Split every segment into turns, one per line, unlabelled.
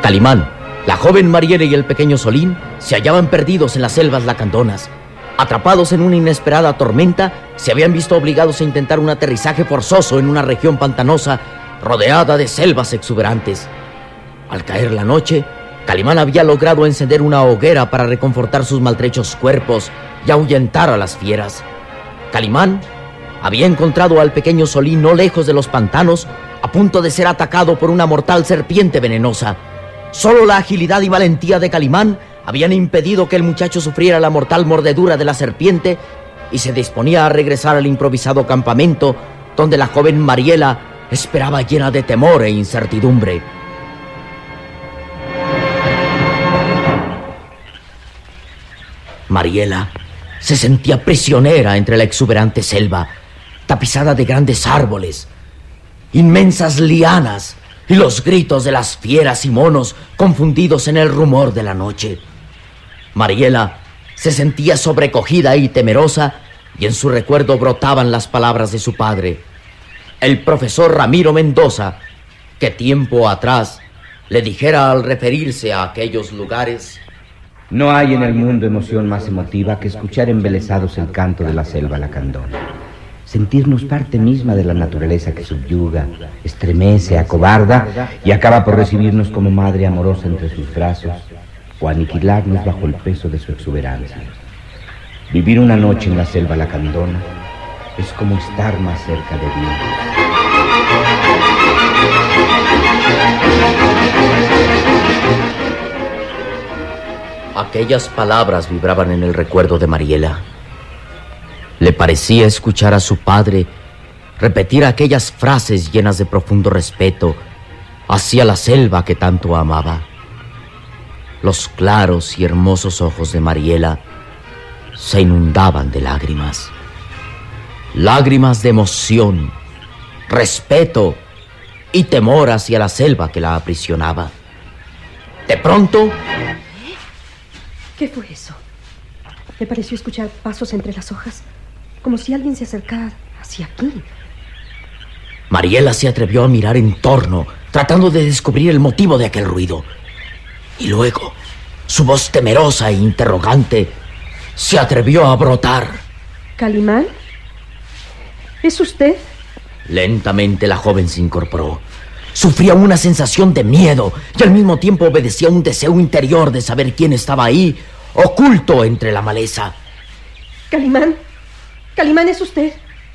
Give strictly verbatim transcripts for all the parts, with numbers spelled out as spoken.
Calimán, la joven Mariela y el pequeño Solín se hallaban perdidos en las selvas lacandonas. Atrapados en una inesperada tormenta, se habían visto obligados a intentar un aterrizaje forzoso en una región pantanosa rodeada de selvas exuberantes. Al caer la noche, Calimán había logrado encender una hoguera para reconfortar sus maltrechos cuerpos y ahuyentar a las fieras. Calimán había encontrado al pequeño Solín no lejos de los pantanos, a punto de ser atacado por una mortal serpiente venenosa. Solo la agilidad y valentía de Calimán habían impedido que el muchacho sufriera la mortal mordedura de la serpiente y se disponía a regresar al improvisado campamento donde la joven Mariela esperaba llena de temor e incertidumbre. Mariela se sentía prisionera entre la exuberante selva, tapizada de grandes árboles, inmensas lianas y los gritos de las fieras y monos confundidos en el rumor de la noche. Mariela se sentía sobrecogida y temerosa, y en su recuerdo brotaban las palabras de su padre, el profesor Ramiro Mendoza, que tiempo atrás le dijera al referirse a aquellos lugares:
no hay en el mundo emoción más emotiva que escuchar embelesados el canto de la selva lacandona. Sentirnos parte misma de la naturaleza que subyuga, estremece, acobarda y acaba por recibirnos como madre amorosa entre sus brazos o aniquilarnos bajo el peso de su exuberancia. Vivir una noche en la selva lacandona es como estar más cerca de Dios.
Aquellas palabras vibraban en el recuerdo de Mariela. Le parecía escuchar a su padre repetir aquellas frases llenas de profundo respeto hacia la selva que tanto amaba. Los claros y hermosos ojos de Mariela se inundaban de lágrimas. Lágrimas de emoción, respeto y temor hacia la selva que la aprisionaba. De pronto...
¿Qué fue eso? Me pareció escuchar pasos entre las hojas, como si alguien se acercara hacia aquí.
Mariela se atrevió a mirar en torno, tratando de descubrir el motivo de aquel ruido. Y luego, su voz temerosa e interrogante se atrevió a brotar.
¿Calimán? ¿Es usted?
Lentamente la joven se incorporó. Sufría una sensación de miedo y al mismo tiempo obedecía a un deseo interior de saber quién estaba ahí, oculto entre la maleza.
¿Calimán? ¿Calimán es usted?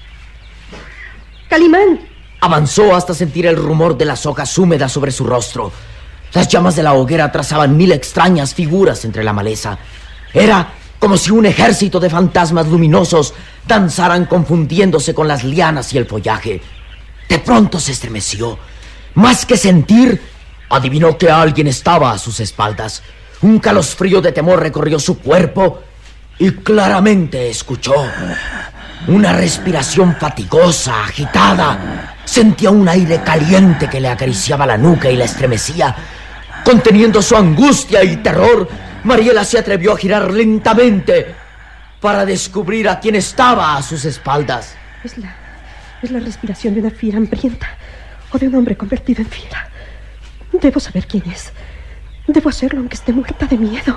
¡Calimán!
Avanzó hasta sentir el rumor de las hojas húmedas sobre su rostro. Las llamas de la hoguera trazaban mil extrañas figuras entre la maleza. Era como si un ejército de fantasmas luminosos danzaran confundiéndose con las lianas y el follaje. De pronto se estremeció. Más que sentir, adivinó que alguien estaba a sus espaldas. Un calosfrío de temor recorrió su cuerpo y claramente escuchó una respiración fatigosa, agitada. Sentía un aire caliente que le acariciaba la nuca y la estremecía. Conteniendo su angustia y terror, Mariela se atrevió a girar lentamente para descubrir a quién estaba a sus espaldas.
Es la, es la respiración de una fiera hambrienta o de un hombre convertido en fiera. Debo saber quién es. Debo hacerlo aunque esté muerta de miedo.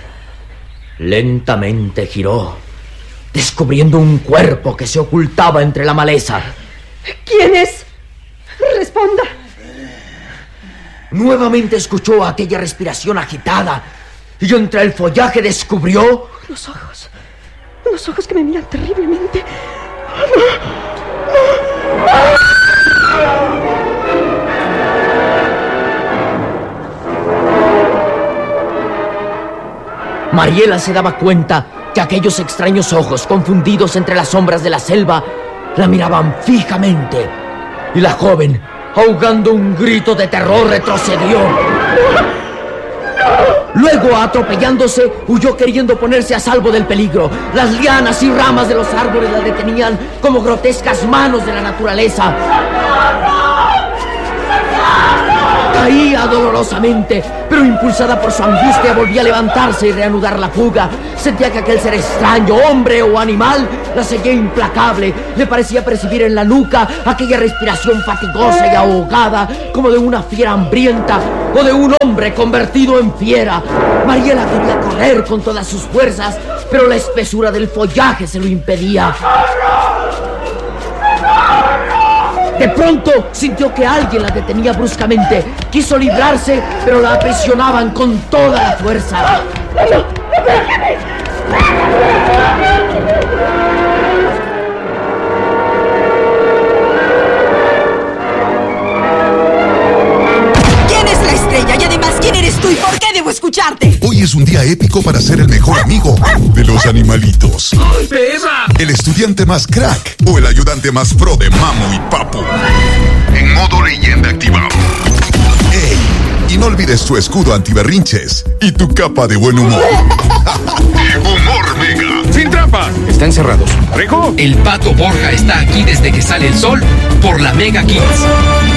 Lentamente giró, descubriendo un cuerpo que se ocultaba entre la maleza.
¿Quién es? ¡Responda!
Nuevamente escuchó aquella respiración agitada y entre el follaje descubrió...
Los ojos. Los ojos que me miran terriblemente.
Mariela se daba cuenta que aquellos extraños ojos, confundidos entre las sombras de la selva, la miraban fijamente. Y la joven, ahogando un grito de terror, retrocedió. Luego, atropellándose, huyó queriendo ponerse a salvo del peligro. Las lianas y ramas de los árboles la detenían como grotescas manos de la naturaleza. Caía dolorosamente, pero impulsada por su angustia volvía a levantarse y reanudar la fuga. Sentía que aquel ser extraño, hombre o animal, la seguía implacable. Le parecía percibir en la nuca aquella respiración fatigosa y ahogada, como de una fiera hambrienta o de un hombre convertido en fiera. Mariela quería correr con todas sus fuerzas, pero la espesura del follaje se lo impedía. De pronto sintió que alguien la detenía bruscamente. Quiso librarse, pero la aprisionaban con toda la fuerza.
¿Quién es la estrella? Y además, ¿quién eres tú y por qué debo escucharte?
Hoy es un día épico para ser el mejor amigo de los animalitos.
¡Perra!
El estudiante más crack o el ayudante más pro de Mamo y Papu. En modo leyenda activado. ¡Ey! Y no olvides tu escudo antiberrinches y tu capa de buen humor. Humor Mega.
¡Sin trampa!
Están cerrados.
¡Rejo!
El Pato Borja está aquí desde que sale el sol por la Mega Kids.